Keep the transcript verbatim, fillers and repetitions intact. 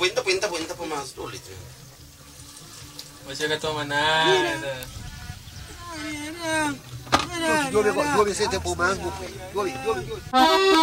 po, entra po, entra po, entra po más ulit. Masya ka to mana. Due, due, due, siete po, ma? Due, due, due.